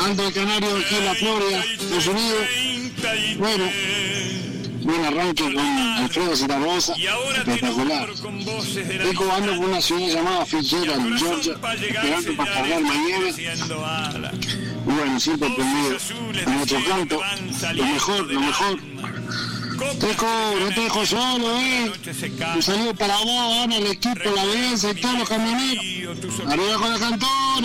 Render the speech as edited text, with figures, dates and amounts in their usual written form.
Aldo el Canario aquí en la Florida, Estados Unidos. Bueno, buen arranque con Alfredo Zaragoza, espectacular. Estoy jugando con una ciudad llamada Fitzgerald, Georgia, esperando para cargar mañana. Y bueno, siempre prendido en nuestro canto, lo mejor. No te dejo solo, Un saludo para vos, Ana, el equipo, la audiencia y todos los camioneros. Arriba con la cantora.